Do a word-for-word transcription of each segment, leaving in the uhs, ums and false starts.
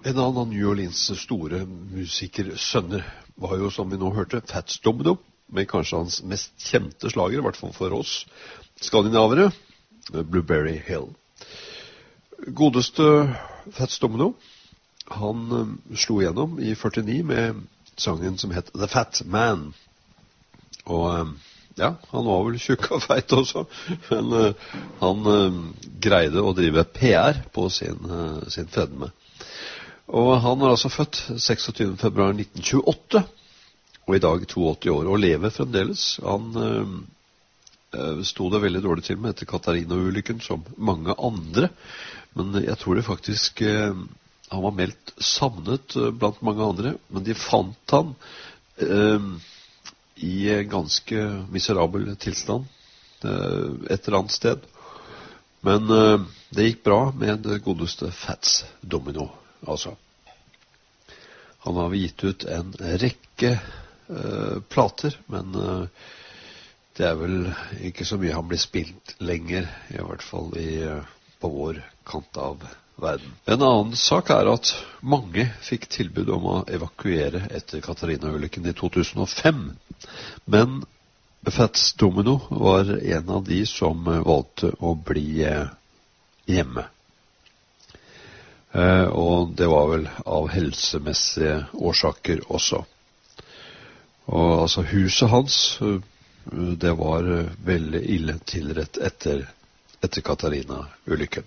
En annen New Orleans store musikersønner var jo, som vi nå hørte, Fats Domino, med kanskje hans mest kjente slager, i hvert fall for oss skandinavere, Blueberry Hill. Godeste Fats Domino, han um, slo gjennom i førtini med sangen som het The Fat Man. Og um, ja, han var vel tjukk og feit også, men uh, han um, greide å drive P R på sin, uh, sin fedme. Og han er altså født seksogtyvende februar nitten tjueåtte, og i dag åttiåtte år, og lever fremdeles. Han øh, stod det veldig dårlig til med etter Katarina-ulykken, som mange andre. Men jeg tror det faktisk, øh, han var meldt savnet øh, blant mange andre, men de fant han øh, i ganske miserabel tilstand øh, et eller annet sted. Men øh, det gikk bra med det godeste Fats Domino. Altså, han har gitt ut en rekke uh, plater, men uh, det er vel ikke så mye han blir spilt lenger, i hvert fall i, uh, på vår kant av verden. En annen sak er at mange fikk tilbud om å evakuere etter Katarina-ulykken i to tusen og fem, men Fats Domino var en av de som uh, valgte å bli uh, hjemme. Uh, og det var vel av helsemessige årsaker også. Og altså huset hans, uh, det var uh, veldig ille tilrett etter, etter Katarina-ulykken.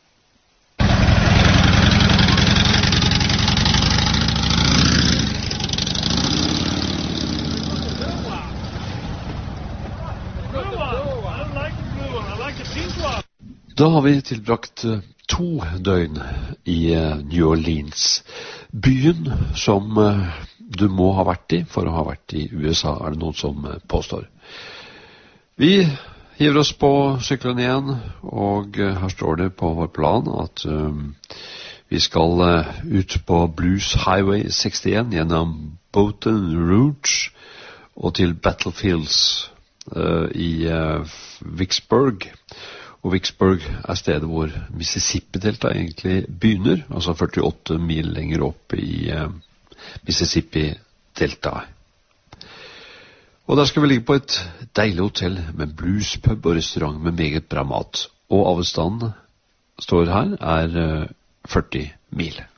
Da har vi tilbrakt uh, to døgn i New Orleans, byen som du må ha vært i for å ha vært i U S A, er det noen som påstår. Vi hiver oss på sykkelen igjen, og her står det på vår plan at um, vi skal ut på Blues Highway sekstien gjennom Baton Rouge og til Battlefields uh, i uh, Vicksburg. Og Vicksburg er stedet hvor Mississippi-delta egentlig begynner, altså førtiåtte mil lenger opp i uh, Mississippi-delta. Og der skal vi ligge på et deilig hotell med bluespub og restaurant med meget bra mat. Og avstanden står her er uh, førti mil.